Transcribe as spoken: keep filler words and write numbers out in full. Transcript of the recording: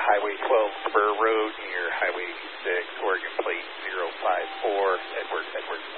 Highway twelve Spur Road near Highway eighty-six, Oregon Plate zero five four, Edward, Edward.